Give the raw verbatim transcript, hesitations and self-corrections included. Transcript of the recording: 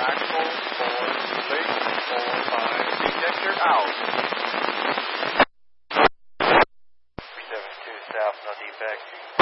Axle four, six, four, five, ejector out. seven two south, no defect.